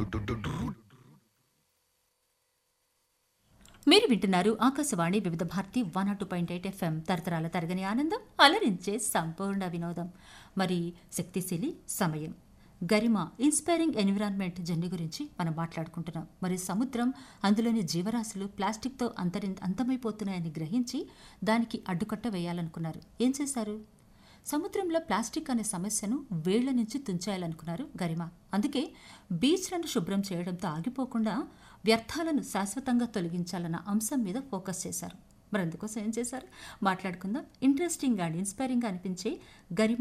మీరు వింటున్నారు ఆకాశవాణి వివిధ భారతి 102.8 FM తరతరాల తరగని ఆనందం అలరించే సంపూర్ణ వినోదం. మరి శక్తిశీలి సమయం గరిమ ఇన్స్పైరింగ్ ఎన్విరాన్మెంట్ జర్నీ గురించి మనం మాట్లాడుకుంటున్నాం. మరి సముద్రం అందులోని జీవరాశులు ప్లాస్టిక్తో అంతమైపోతున్నాయని గ్రహించి దానికి అడ్డుకట్ట వేయాలనుకున్నారు. ఏం చేశారు? సముద్రంలో ప్లాస్టిక్ అనే సమస్యను వేళ్ల నుంచి తుంచేయాలనుకున్నారు గరిమ. అందుకే బీచ్లను శుభ్రం చేయడంతో ఆగిపోకుండా వ్యర్థాలను శాశ్వతంగా తొలగించాలన్న అంశం మీద ఫోకస్ చేశారు. మరి అందుకోసం ఏం చేశారు మాట్లాడుకుందాం. ఇంట్రెస్టింగ్ అండ్ ఇన్స్పైరింగ్గా అనిపించే గరిమ